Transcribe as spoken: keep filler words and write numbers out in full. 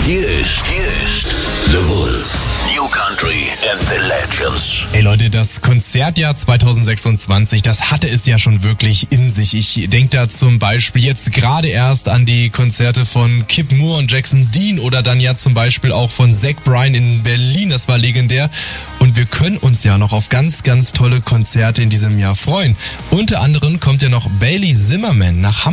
Hier ist, hier ist The Wolf. New Country and the Legends. Ey Leute, das Konzertjahr zwanzig sechsundzwanzig, das hatte es ja schon wirklich in sich. Ich denke da zum Beispiel jetzt gerade erst an die Konzerte von Kip Moore und Jackson Dean oder dann ja zum Beispiel auch von Zach Bryan in Berlin. Das war legendär. Und wir können uns ja noch auf ganz, ganz tolle Konzerte in diesem Jahr freuen. Unter anderem kommt ja noch Bailey Zimmerman nach Hamburg.